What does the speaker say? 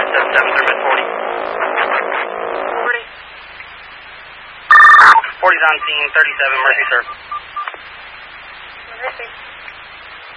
777 through mid 40. 40's on scene, 37, Mercy Circle. Mercy.